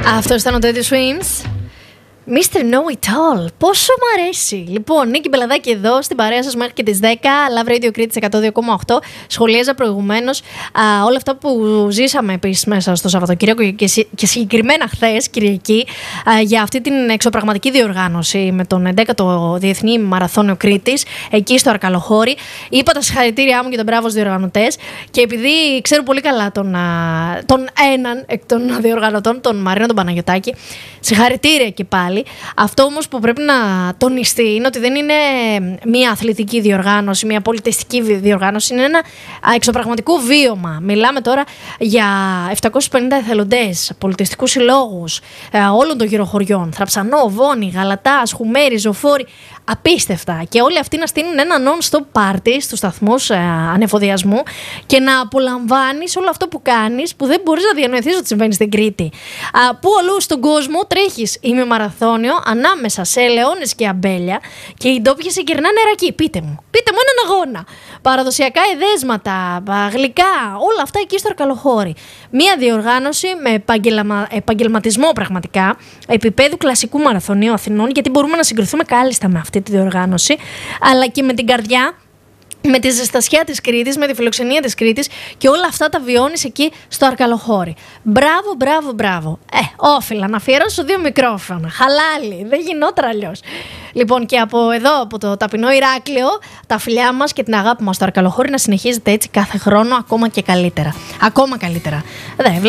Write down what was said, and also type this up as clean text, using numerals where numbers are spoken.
Αυτό ήταν ο Teddy Swims. Mr. Know It All. Πόσο μ' αρέσει. Λοιπόν, Νίκη Μπελαδάκη εδώ στην παρέα σας μέχρι και τις 10. Love Radio Κρήτης 102,8. Σχολίαζα προηγουμένως όλα αυτά που ζήσαμε επίσης μέσα στο Σαββατοκύριακο και συγκεκριμένα χθες, Κυριακή, για αυτή την εξωπραγματική διοργάνωση με τον 11ο Διεθνή Μαραθώνιο Κρήτης, εκεί στο Αρκαλοχώρι. Είπα τα συγχαρητήριά μου και τον μπράβο στους διοργανωτές. Και επειδή ξέρω πολύ καλά τον έναν εκ των διοργανωτών, τον Μαρίνο τον Παναγιωτάκη, συγχαρητήρια και πάλι. Αυτό όμως που πρέπει να τονιστεί είναι ότι δεν είναι μια αθλητική διοργάνωση, μια πολιτιστική διοργάνωση, είναι ένα εξωπραγματικό βίωμα. Μιλάμε τώρα για 750 εθελοντές, πολιτιστικούς συλλόγους όλων των γυροχωριών, Θραψανό, Βόνη, Γαλατά, Σχουμέρι, Ζωφόρη. Απίστευτα. Και όλοι αυτοί να στείλουν ένα non-stop party στους σταθμούς ανεφοδιασμού και να απολαμβάνεις όλο αυτό που κάνεις, που δεν μπορείς να διανοηθείς ότι συμβαίνει στην Κρήτη. Πού αλλού στον κόσμο τρέχεις ημιμαραθώνιο ανάμεσα σε ελαιώνες και αμπέλια και οι ντόπιοι σε κερνάνε νερακή. Πείτε μου έναν αγώνα. Παραδοσιακά εδέσματα, γλυκά, όλα αυτά εκεί στο Αρκαλοχώρι. Μία διοργάνωση με επαγγελματισμό πραγματικά, επίπεδου κλασικού μαραθωνίου Αθηνών, γιατί μπορούμε να συγκριθούμε κάλλιστα με αυτή τη διοργάνωση, αλλά και με την καρδιά, με τη ζεστασιά της Κρήτης, με τη φιλοξενία της Κρήτης και όλα αυτά τα βιώνεις εκεί στο Αρκαλοχώρι. Μπράβο. Όφιλα να αφιερώσω 2 μικρόφωνα. Χαλάλι, δεν γινόταν αλλιώς. Λοιπόν, και από εδώ, από το ταπεινό Ηράκλειο, τα φιλιά μας και την αγάπη μας στο Αρκαλοχώρι να συνεχίζετε έτσι κάθε χρόνο ακόμα και καλύτερα. Ακόμα καλύτερα.